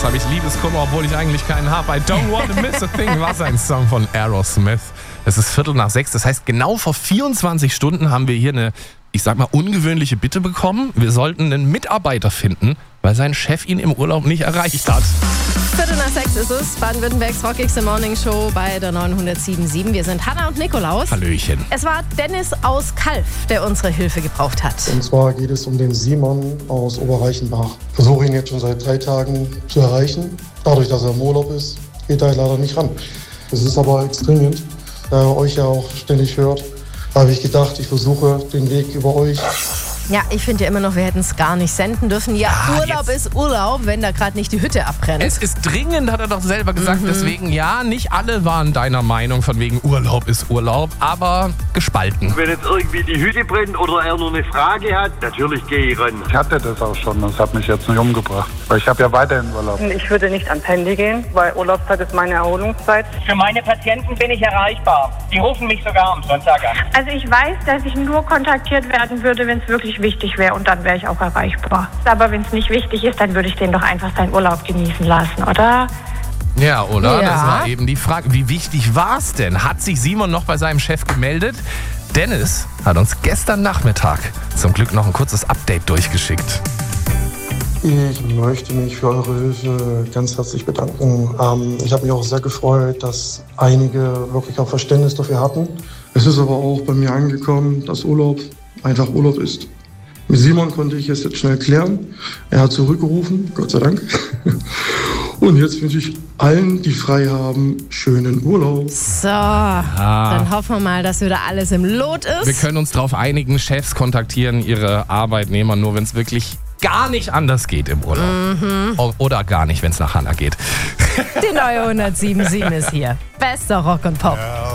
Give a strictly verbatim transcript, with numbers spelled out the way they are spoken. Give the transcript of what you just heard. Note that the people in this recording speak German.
habe ich Liebeskummer, obwohl ich eigentlich keinen habe. I don't want to miss a thing war ein Song von Aerosmith. Es ist Viertel nach sechs, das heißt, genau vor vierundzwanzig Stunden haben wir hier eine, ich sag mal, ungewöhnliche Bitte bekommen. Wir sollten einen Mitarbeiter finden, weil sein Chef ihn im Urlaub nicht erreicht hat. Viertel nach sechs ist es, Baden-Württembergs rockigste Morning Show bei der neunhundertsieben Komma sieben. Wir sind Hanna und Nikolaus. Hallöchen. Es war Dennis aus Kalf, der unsere Hilfe gebraucht hat. Und zwar geht es um den Simon aus Oberreichenbach. Ich versuche ihn jetzt schon seit drei Tagen zu erreichen. Dadurch, dass er im Urlaub ist, geht er leider nicht ran. Es ist aber jetzt dringend, da er euch ja auch ständig hört. Da habe ich gedacht, ich versuche den Weg über euch. Ja, ich finde ja immer noch, wir hätten es gar nicht senden dürfen. Ja, Ah, Urlaub jetzt. ist Urlaub, wenn da gerade nicht die Hütte abbrennt. Es ist dringend, hat er doch selber gesagt. Mhm. Deswegen, ja, nicht alle waren deiner Meinung von wegen Urlaub ist Urlaub, aber gespalten. Wenn jetzt irgendwie die Hütte brennt oder er nur eine Frage hat, natürlich gehe ich ran. Ich hatte das auch schon, das hat mich jetzt nicht umgebracht. Weil ich habe ja weiterhin Urlaub. Ich würde nicht ans Handy gehen, weil Urlaubszeit ist meine Erholungszeit. Für meine Patienten bin ich erreichbar. Die rufen mich sogar am Sonntag an. Also ich weiß, dass ich nur kontaktiert werden würde, wenn es wirklich wichtig wäre, und dann wäre ich auch erreichbar. Aber wenn es nicht wichtig ist, dann würde ich den doch einfach seinen Urlaub genießen lassen, oder? Ja, oder? Ja. Das war eben die Frage. Wie wichtig war es denn? Hat sich Simon noch bei seinem Chef gemeldet? Dennis hat uns gestern Nachmittag zum Glück noch ein kurzes Update durchgeschickt. Ich möchte mich für eure Hilfe ganz herzlich bedanken. Ähm, ich habe mich auch sehr gefreut, dass einige wirklich auch Verständnis dafür hatten. Es ist aber auch bei mir angekommen, dass Urlaub einfach Urlaub ist. Mit Simon konnte ich es jetzt schnell klären. Er hat zurückgerufen, Gott sei Dank. Und jetzt wünsche ich allen, die frei haben, schönen Urlaub. So, dann hoffen wir mal, dass wieder alles im Lot ist. Wir können uns darauf einigen, Chefs kontaktieren ihre Arbeitnehmer nur, wenn es wirklich gar nicht anders geht im Urlaub. Mhm. O- Oder gar nicht, wenn es nach Hanna geht. Die neue hundertsieben Komma sieben ist hier. Bester Rock und Pop.